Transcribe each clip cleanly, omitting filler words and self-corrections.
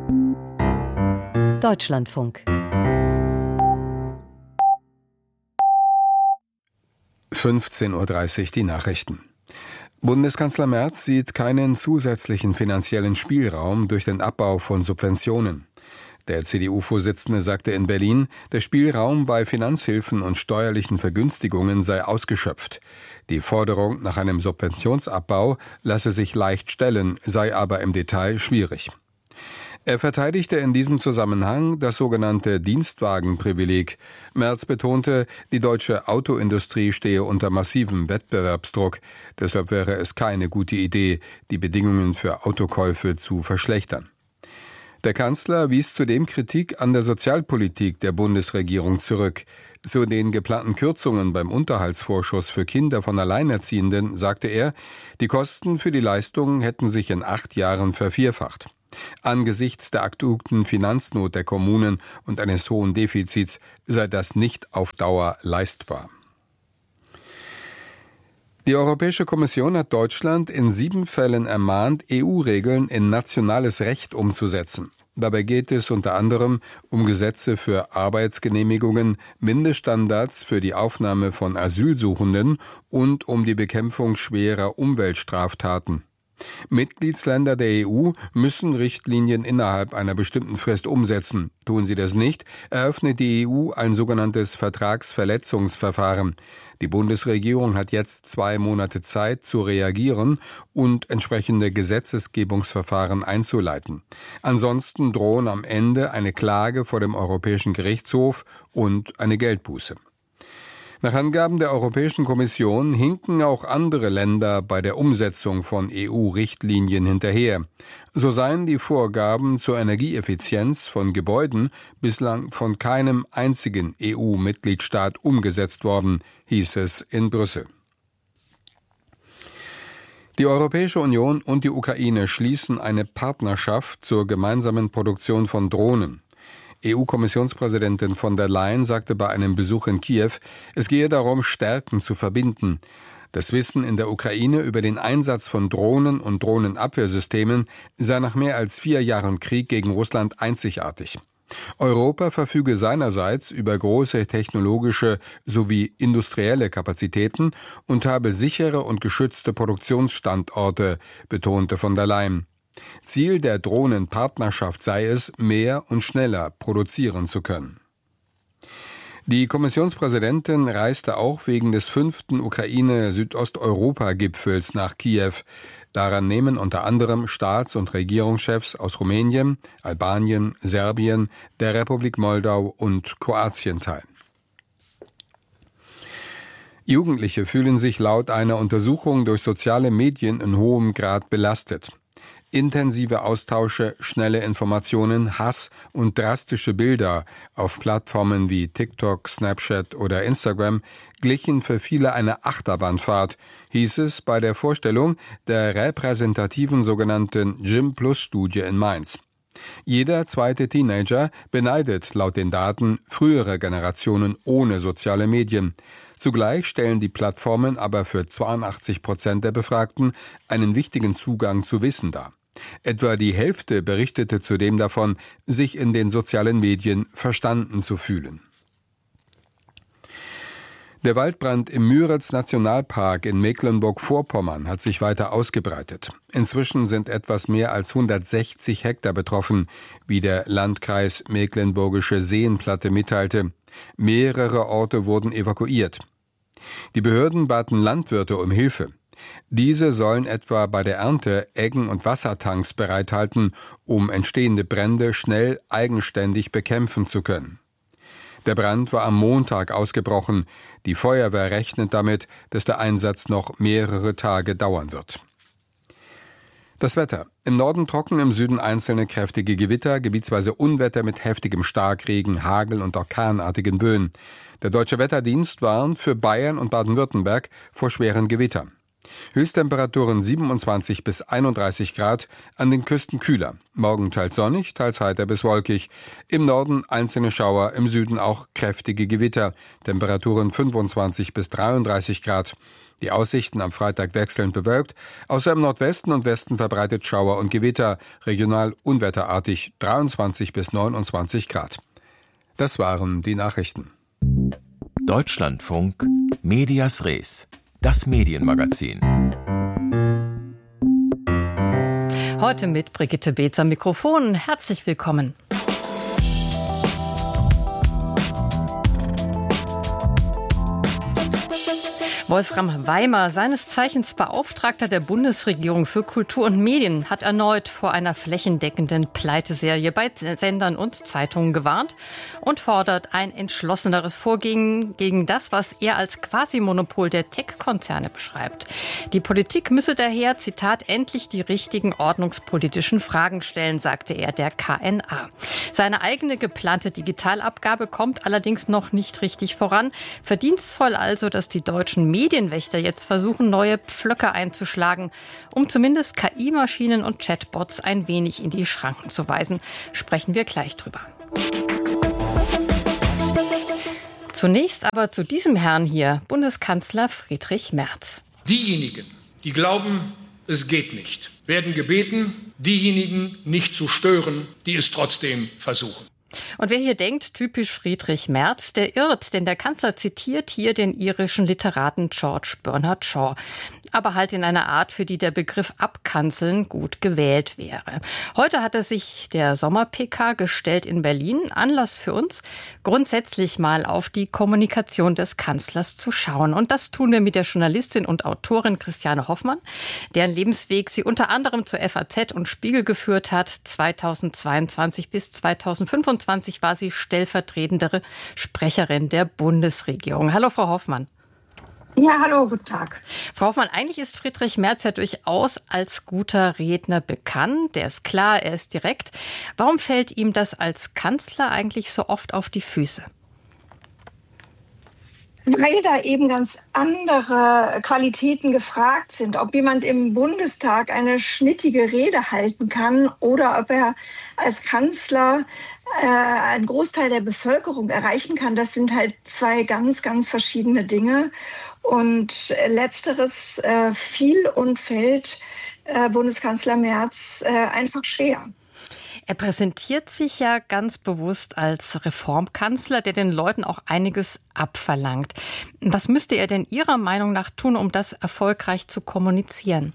Deutschlandfunk 15:30 Uhr die Nachrichten. Bundeskanzler Merz sieht keinen zusätzlichen finanziellen Spielraum durch den Abbau von Subventionen. Der CDU-Vorsitzende sagte in Berlin, der Spielraum bei Finanzhilfen und steuerlichen Vergünstigungen sei ausgeschöpft. Die Forderung nach einem Subventionsabbau lasse sich leicht stellen, sei aber im Detail schwierig. Er verteidigte in diesem Zusammenhang das sogenannte Dienstwagenprivileg. Merz betonte, die deutsche Autoindustrie stehe unter massivem Wettbewerbsdruck. Deshalb wäre es keine gute Idee, die Bedingungen für Autokäufe zu verschlechtern. Der Kanzler wies zudem Kritik an der Sozialpolitik der Bundesregierung zurück. Zu den geplanten Kürzungen beim Unterhaltsvorschuss für Kinder von Alleinerziehenden sagte er, die Kosten für die Leistungen hätten sich in 8 Jahren vervierfacht. Angesichts der akuten Finanznot der Kommunen und eines hohen Defizits sei das nicht auf Dauer leistbar. Die Europäische Kommission hat Deutschland in 7 Fällen ermahnt, EU-Regeln in nationales Recht umzusetzen. Dabei geht es unter anderem um Gesetze für Arbeitsgenehmigungen, Mindeststandards für die Aufnahme von Asylsuchenden und um die Bekämpfung schwerer Umweltstraftaten. Mitgliedsländer der EU müssen Richtlinien innerhalb einer bestimmten Frist umsetzen. Tun sie das nicht, eröffnet die EU ein sogenanntes Vertragsverletzungsverfahren. Die Bundesregierung hat jetzt 2 Monate Zeit zu reagieren und entsprechende Gesetzgebungsverfahren einzuleiten. Ansonsten drohen am Ende eine Klage vor dem Europäischen Gerichtshof und eine Geldbuße. Nach Angaben der Europäischen Kommission hinken auch andere Länder bei der Umsetzung von EU-Richtlinien hinterher. So seien die Vorgaben zur Energieeffizienz von Gebäuden bislang von keinem einzigen EU-Mitgliedstaat umgesetzt worden, hieß es in Brüssel. Die Europäische Union und die Ukraine schließen eine Partnerschaft zur gemeinsamen Produktion von Drohnen. EU-Kommissionspräsidentin von der Leyen sagte bei einem Besuch in Kiew, es gehe darum, Stärken zu verbinden. Das Wissen in der Ukraine über den Einsatz von Drohnen und Drohnenabwehrsystemen sei nach mehr als 4 Jahren Krieg gegen Russland einzigartig. Europa verfüge seinerseits über große technologische sowie industrielle Kapazitäten und habe sichere und geschützte Produktionsstandorte, betonte von der Leyen. Ziel der Drohnenpartnerschaft sei es, mehr und schneller produzieren zu können. Die Kommissionspräsidentin reiste auch wegen des 5. Ukraine-Südosteuropa-Gipfels nach Kiew. Daran nehmen unter anderem Staats- und Regierungschefs aus Rumänien, Albanien, Serbien, der Republik Moldau und Kroatien teil. Jugendliche fühlen sich laut einer Untersuchung durch soziale Medien in hohem Grad belastet. Intensive Austausche, schnelle Informationen, Hass und drastische Bilder auf Plattformen wie TikTok, Snapchat oder Instagram glichen für viele einer Achterbahnfahrt, hieß es bei der Vorstellung der repräsentativen sogenannten Gym-Plus-Studie in Mainz. Jeder zweite Teenager beneidet laut den Daten frühere Generationen ohne soziale Medien. Zugleich stellen die Plattformen aber für 82% der Befragten einen wichtigen Zugang zu Wissen dar. Etwa die Hälfte berichtete zudem davon, sich in den sozialen Medien verstanden zu fühlen. Der Waldbrand im Müritz-Nationalpark in Mecklenburg-Vorpommern hat sich weiter ausgebreitet. Inzwischen sind etwas mehr als 160 Hektar betroffen, wie der Landkreis Mecklenburgische Seenplatte mitteilte. Mehrere Orte wurden evakuiert. Die Behörden baten Landwirte um Hilfe. Diese sollen etwa bei der Ernte Eggen- und Wassertanks bereithalten, um entstehende Brände schnell eigenständig bekämpfen zu können. Der Brand war am Montag ausgebrochen. Die Feuerwehr rechnet damit, dass der Einsatz noch mehrere Tage dauern wird. Das Wetter. Im Norden trocken, im Süden einzelne kräftige Gewitter, gebietsweise Unwetter mit heftigem Starkregen, Hagel und orkanartigen Böen. Der Deutsche Wetterdienst warnt für Bayern und Baden-Württemberg vor schweren Gewittern. Höchsttemperaturen 27 bis 31 Grad, an den Küsten kühler. Morgen teils sonnig, teils heiter bis wolkig. Im Norden einzelne Schauer, im Süden auch kräftige Gewitter. Temperaturen 25 bis 33 Grad. Die Aussichten am Freitag wechselnd bewölkt, außer im Nordwesten und Westen verbreitet Schauer und Gewitter, regional unwetterartig 23 bis 29 Grad. Das waren die Nachrichten. Deutschlandfunk Medias Res, das Medienmagazin. Heute mit Brigitte Beetz am Mikrofon. Herzlich willkommen. Wolfram Weimer, seines Zeichens Beauftragter der Bundesregierung für Kultur und Medien, hat erneut vor einer flächendeckenden Pleiteserie bei Sendern und Zeitungen gewarnt und fordert ein entschlosseneres Vorgehen gegen das, was er als Quasi-Monopol der Tech-Konzerne beschreibt. Die Politik müsse daher, Zitat, endlich die richtigen ordnungspolitischen Fragen stellen, sagte er der KNA. Seine eigene geplante Digitalabgabe kommt allerdings noch nicht richtig voran. Verdienstvoll also, dass die deutschen Medienwächter jetzt versuchen, neue Pflöcke einzuschlagen, um zumindest KI-Maschinen und Chatbots ein wenig in die Schranken zu weisen. Sprechen wir gleich drüber. Zunächst aber zu diesem Herrn hier, Bundeskanzler Friedrich Merz. Diejenigen, die glauben, es geht nicht, werden gebeten, diejenigen nicht zu stören, die es trotzdem versuchen. Und wer hier denkt, typisch Friedrich Merz, der irrt, denn der Kanzler zitiert hier den irischen Literaten George Bernard Shaw. Aber halt in einer Art, für die der Begriff abkanzeln gut gewählt wäre. Heute hat er sich der Sommer-PK gestellt in Berlin. Anlass für uns, grundsätzlich mal auf die Kommunikation des Kanzlers zu schauen. Und das tun wir mit der Journalistin und Autorin Christiane Hoffmann, deren Lebensweg sie unter anderem zur FAZ und Spiegel geführt hat. 2022 bis 2025 war sie stellvertretende Sprecherin der Bundesregierung. Hallo, Frau Hoffmann. Ja, hallo, guten Tag. Frau Hoffmann, eigentlich ist Friedrich Merz ja durchaus als guter Redner bekannt. Der ist klar, er ist direkt. Warum fällt ihm das als Kanzler eigentlich so oft auf die Füße? Weil da eben ganz andere Qualitäten gefragt sind. Ob jemand im Bundestag eine schnittige Rede halten kann oder ob er als Kanzler einen Großteil der Bevölkerung erreichen kann, das sind halt zwei ganz, ganz verschiedene Dinge. Und letzteres fiel und fällt Bundeskanzler Merz einfach schwer. Er präsentiert sich ja ganz bewusst als Reformkanzler, der den Leuten auch einiges abverlangt. Was müsste er denn Ihrer Meinung nach tun, um das erfolgreich zu kommunizieren?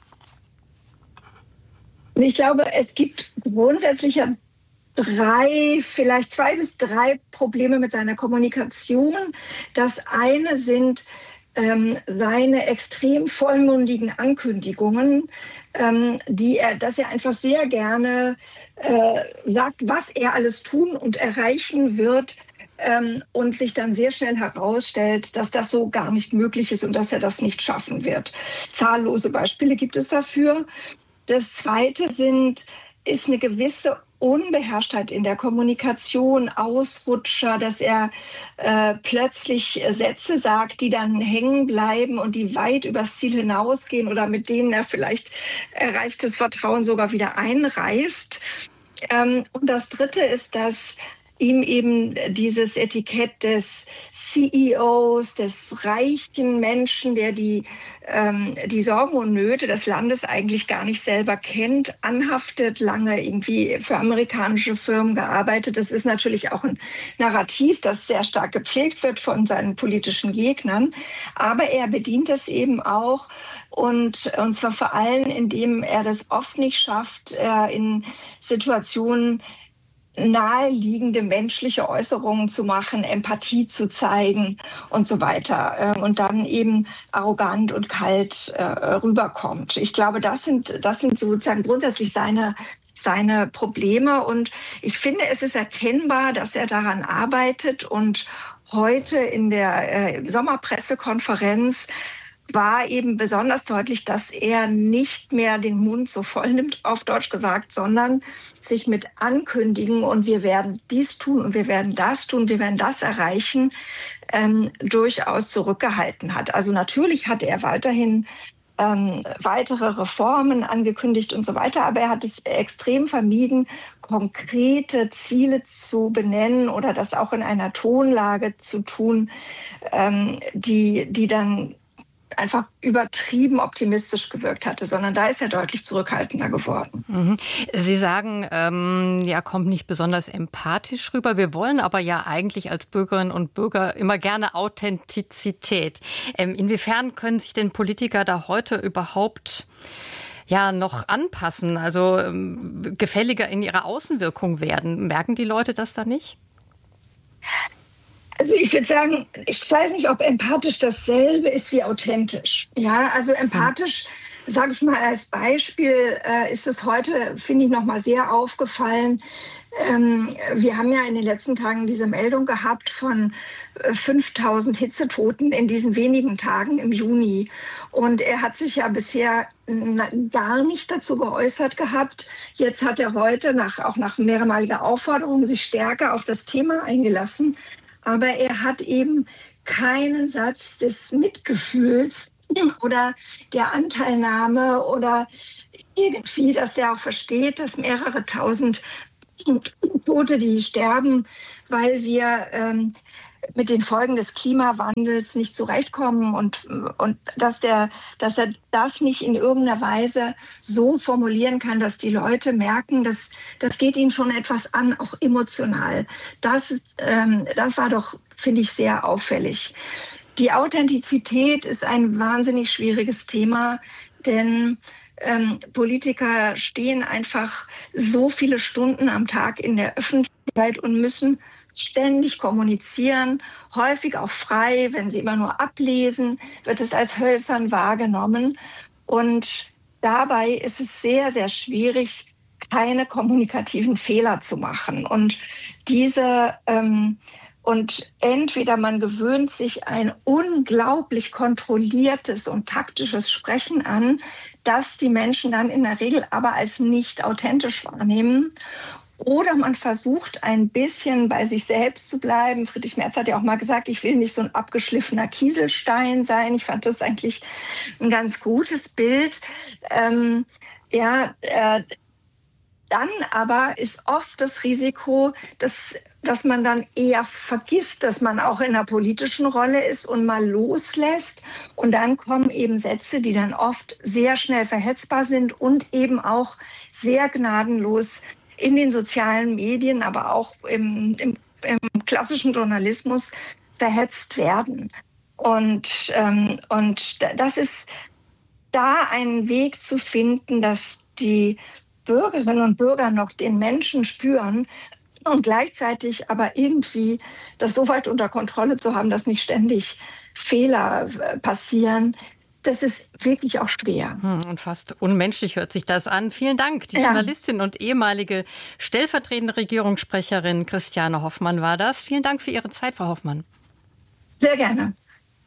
Ich glaube, es gibt grundsätzlich ja vielleicht 2 bis 3 Probleme mit seiner Kommunikation. Das eine sind seine extrem vollmundigen Ankündigungen, dass er einfach sehr gerne sagt, was er alles tun und erreichen wird, und sich dann sehr schnell herausstellt, dass das so gar nicht möglich ist und dass er das nicht schaffen wird. Zahllose Beispiele gibt es dafür. Das Zweite ist eine gewisse Unbeherrschtheit in der Kommunikation, Ausrutscher, dass er plötzlich Sätze sagt, die dann hängen bleiben und die weit übers Ziel hinausgehen oder mit denen er vielleicht erreichtes Vertrauen sogar wieder einreißt. Und das Dritte ist, dass ihm eben dieses Etikett des CEOs, des reichen Menschen, der die Sorgen und Nöte des Landes eigentlich gar nicht selber kennt, anhaftet, lange irgendwie für amerikanische Firmen gearbeitet. Das ist natürlich auch ein Narrativ, das sehr stark gepflegt wird von seinen politischen Gegnern. Aber er bedient es eben auch und zwar vor allem, indem er das oft nicht schafft, in Situationen naheliegende menschliche Äußerungen zu machen, Empathie zu zeigen und so weiter und dann eben arrogant und kalt rüberkommt. Ich glaube, das sind sozusagen grundsätzlich seine Probleme und ich finde, es ist erkennbar, dass er daran arbeitet und heute in der Sommerpressekonferenz war eben besonders deutlich, dass er nicht mehr den Mund so voll nimmt, auf Deutsch gesagt, sondern sich mit Ankündigen und wir werden dies tun und wir werden das tun, wir werden das erreichen, durchaus zurückgehalten hat. Also natürlich hat er weiterhin weitere Reformen angekündigt und so weiter. Aber er hat es extrem vermieden, konkrete Ziele zu benennen oder das auch in einer Tonlage zu tun, die dann einfach übertrieben optimistisch gewirkt hatte, sondern da ist er deutlich zurückhaltender geworden. Mhm. Sie sagen, kommt nicht besonders empathisch rüber. Wir wollen aber ja eigentlich als Bürgerinnen und Bürger immer gerne Authentizität. Inwiefern können sich denn Politiker da heute überhaupt noch anpassen, also gefälliger in ihrer Außenwirkung werden? Merken die Leute das da nicht? Also ich würde sagen, ich weiß nicht, ob empathisch dasselbe ist wie authentisch. Ja, also empathisch, sage ich mal als Beispiel, ist es heute, finde ich, noch mal sehr aufgefallen. Wir haben ja in den letzten Tagen diese Meldung gehabt von 5.000 Hitzetoten in diesen wenigen Tagen im Juni. Und er hat sich ja bisher gar nicht dazu geäußert gehabt. Jetzt hat er heute, auch nach mehrmaliger Aufforderung, sich stärker auf das Thema eingelassen. Aber er hat eben keinen Satz des Mitgefühls oder der Anteilnahme oder irgendwie, dass er auch versteht, dass mehrere tausend Tote, die sterben, weil wir mit den Folgen des Klimawandels nicht zurechtkommen und dass er das nicht in irgendeiner Weise so formulieren kann, dass die Leute merken, das geht ihnen schon etwas an, auch emotional. Das war doch, finde ich, sehr auffällig. Die Authentizität ist ein wahnsinnig schwieriges Thema, denn Politiker stehen einfach so viele Stunden am Tag in der Öffentlichkeit und müssen ständig kommunizieren, häufig auch frei. Wenn sie immer nur ablesen, wird es als hölzern wahrgenommen. Und dabei ist es sehr, sehr schwierig, keine kommunikativen Fehler zu machen. Und entweder man gewöhnt sich ein unglaublich kontrolliertes und taktisches Sprechen an, das die Menschen dann in der Regel aber als nicht authentisch wahrnehmen. Oder man versucht ein bisschen bei sich selbst zu bleiben. Friedrich Merz hat ja auch mal gesagt, ich will nicht so ein abgeschliffener Kieselstein sein. Ich fand das eigentlich ein ganz gutes Bild. Dann aber ist oft das Risiko, dass man dann eher vergisst, dass man auch in einer politischen Rolle ist und mal loslässt. Und dann kommen eben Sätze, die dann oft sehr schnell verhetzbar sind und eben auch sehr gnadenlos in den sozialen Medien, aber auch im klassischen Journalismus verhetzt werden. Und das ist da einen Weg zu finden, dass die Bürgerinnen und Bürger noch den Menschen spüren und gleichzeitig aber irgendwie das so weit unter Kontrolle zu haben, dass nicht ständig Fehler passieren. Das ist wirklich auch schwer. Und fast unmenschlich hört sich das an. Vielen Dank. Die Journalistin und ehemalige stellvertretende Regierungssprecherin Christiane Hoffmann war das. Vielen Dank für Ihre Zeit, Frau Hoffmann. Sehr gerne.